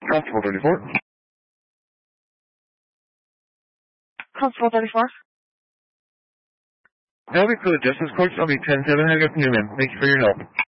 Constable 34. Constable 34. That'll be for the Justice Courts. I'll be 10-7. Have a good afternoon, ma'am. Thank you for your help.